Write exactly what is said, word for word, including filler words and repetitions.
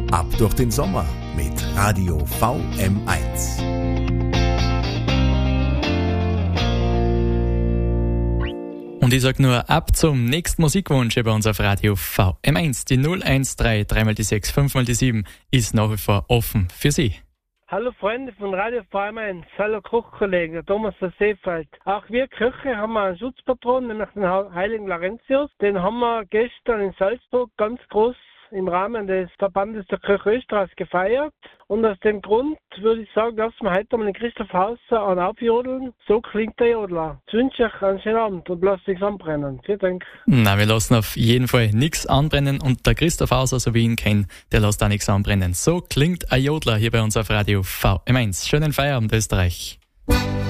Ab durch den Sommer mit Radio V M eins. Und ich sage nur ab zum nächsten Musikwunsch bei uns auf Radio V M eins. Die null eins drei, drei mal die sechs, fünf mal die sieben ist nach wie vor offen für Sie. Hallo Freunde von Radio V M eins, hallo Kochkollegen, der Thomas aus Seefeld. Auch wir Köche haben wir einen Schutzpatron, nämlich den heiligen Laurentius. Den haben wir gestern in Salzburg ganz groß im Rahmen des Verbandes der Köche Österreichs gefeiert. Und aus dem Grund würde ich sagen, lassen wir heute mal den Christoph Hauser an aufjodeln. So klingt der Jodler. Ich wünsche euch einen schönen Abend und lasst nichts anbrennen. Vielen Dank. Na, wir lassen auf jeden Fall nichts anbrennen und der Christoph Hauser, so wie ich ihn kenne, der lässt auch nichts anbrennen. So klingt ein Jodler hier bei uns auf Radio V M eins. Schönen Feierabend, Österreich.